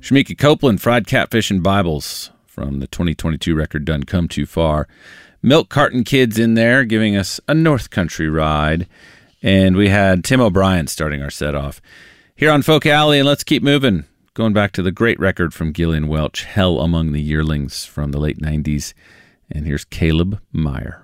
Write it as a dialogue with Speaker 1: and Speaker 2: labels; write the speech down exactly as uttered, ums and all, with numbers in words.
Speaker 1: Shamika Copeland, Fried Catfish and Bibles from the twenty twenty-two record Done Come Too Far. Milk Carton Kids in there giving us a North Country ride. And we had Tim O'Brien starting our set off here on Folk Alley. And let's keep moving. Going back to the great record from Gillian Welch, Hell Among the Yearlings from the late nineties. And here's Caleb Meyer.